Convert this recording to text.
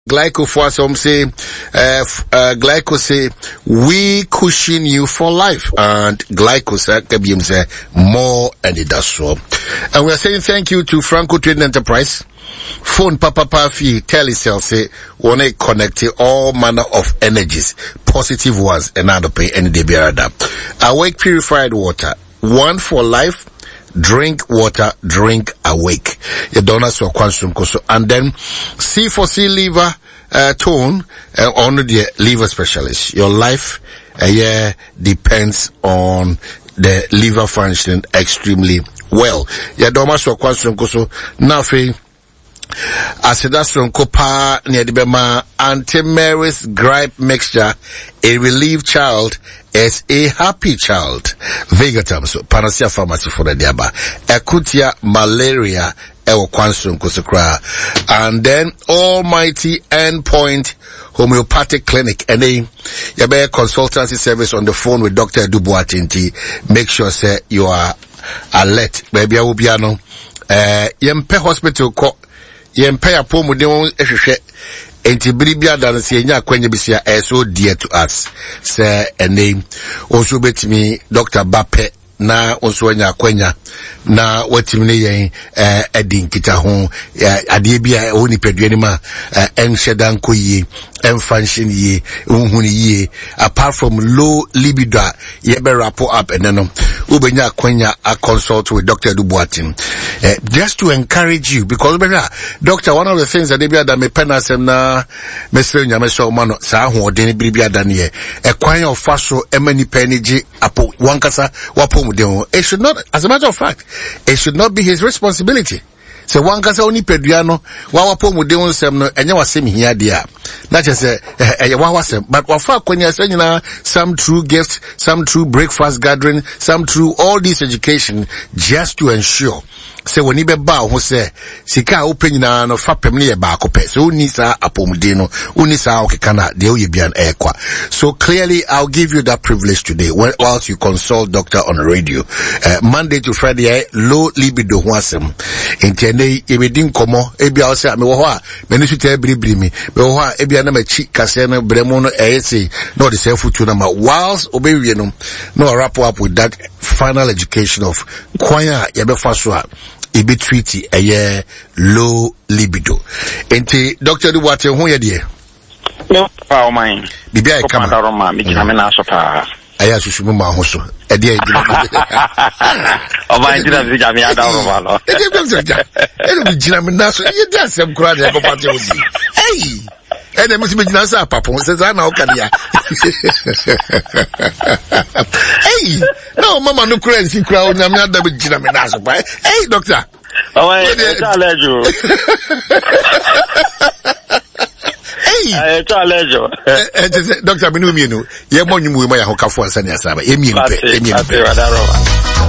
Glyco for some say, Glyco say, we cushion you for life. And Glyco say, more and it does so. And we are saying thank you to Franco Trading Enterprise. Phone Papa Pafi Telecell say, wanna connect all manner of energies, positive ones, and not to pay any debiarada. Awake purified water, one for life. Drink water, drink awake. You don't have to consume koso. And then C4C liver tone on the liver specialist. Your life depends on the liver functioning extremely well. You don't have to consume koso. Nothing. Acidastron Copa near the Bema anti-Mary's gripe mixture, a relieved child is a happy child. Vegatam, so Panacea Pharmacy for the Diaba, Acutia malaria, Ewo Kwansum Kusukra, and then Almighty Endpoint Homeopathic Clinic, and then you bear consultancy service on the phone with Dr. Dubuatinti. Make sure, say, you are alert. Baby, I will be ano. Yempe Hospital Yempe apomu de won ehwehwe enti biribia dan se enya kwanya bisia so dear to us say a name also betimi Dr. Bape na also enya kwanya na watimi ne yen edin kita ho ade bia oni peduani ma enhyedan koyie function ye unhuni ye apart from low libido ye be rapport up and then ubenya kwanya a consult with Dr. Dubuatin just to encourage you, because doctor, one of the things that they be that me penasem na Mr. Nyameso mano sa ho den bibia dan ye e kwan of faso emani peniji apo wankasa wapom den. It should not, as a matter of fact, it should not be his responsibility. So one kasa oni peduano wa wapomu de onsem no enye wasem hia dia na chese wa wasem but wafa kwanya se nyina some true gifts, some true breakfast gathering, some true all this education just to ensure say when ibe ba ho say sika open nyina no fa pem ne ye ba akopɛ so uni sa apomde no uni sa okeka na de oye bian ekwa. So clearly I'll give you that privilege today whilst you consult doctor on the radio. Monday to Friday low libido ho asem intene ebedin komo ebia o say me wo ho a me ni suta bribri mi me wo ho a ebia na machi kase no bremo no say no the self futu na ma whilst obewie no no wrap up with that final education of kwanya ye be fa so a ibi treaty a low libido. Enti Dr. Dubuate ho ye de no pa o man bibia e kama Roma mi kina me na so pa aya susumu ma ho so e de o man tira bi jami ada Roma no e de bi jina me na so ye de asem kura de ko pate ozi hey and must be nasa papa says na o kan ya hey no mama no kura si kura o nyame ada bi jina me na so pa hey doctor alejo hey alejo doctor binu mi no ye mo nyumu ma ya ho kafo ansa ne asaba ye mi mpe